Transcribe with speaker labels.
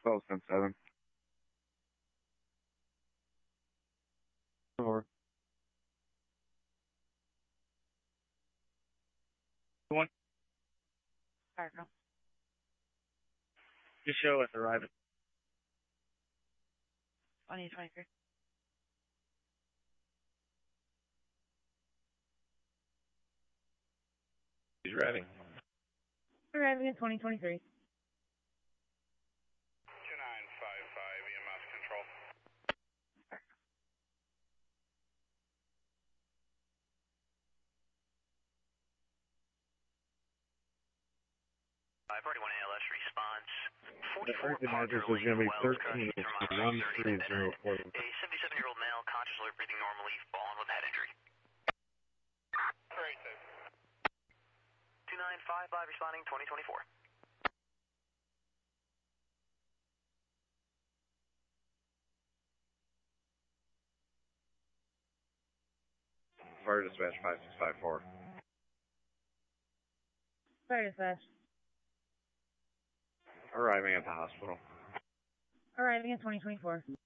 Speaker 1: 12-7. Over. One.
Speaker 2: Cardinal.
Speaker 1: Just show us arriving.
Speaker 2: 2023.
Speaker 1: He's arriving.
Speaker 2: Arriving in 2023.
Speaker 3: 2955 EMS control.
Speaker 4: I've already won ALS response.
Speaker 1: The
Speaker 4: 44
Speaker 1: first
Speaker 4: Parker
Speaker 1: address is going to be
Speaker 4: Lane, Wells,
Speaker 1: 13
Speaker 4: Crush,
Speaker 1: 130.
Speaker 4: A 77-year-old male, conscious alert, breathing normally, fallen with head injury.
Speaker 3: Very safe.
Speaker 4: 2955 responding 2024.
Speaker 1: Fire dispatch 5654.
Speaker 2: Fire dispatch.
Speaker 1: Arriving at the hospital.
Speaker 2: Arriving in 2024.